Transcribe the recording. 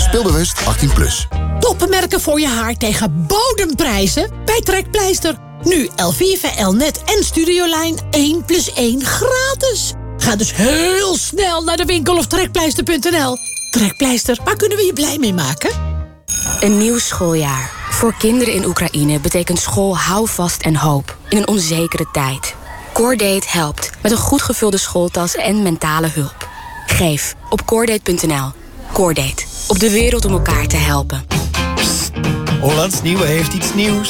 Speelbewust 18+. Toppenmerken voor je haar tegen bodemprijzen bij Trekpleister. Nu Elvive, Elnet en Studiolijn 1+1 gratis. Ga dus heel snel naar de winkel of trekpleister.nl. Trekpleister, waar kunnen we je blij mee maken? Een nieuw schooljaar. Voor kinderen in Oekraïne betekent school houvast en hoop. In een onzekere tijd. Coordate helpt met een goed gevulde schooltas en mentale hulp. Geef op coordate.nl. Coordate. Op de wereld om elkaar te helpen. Hollands Nieuwe heeft iets nieuws.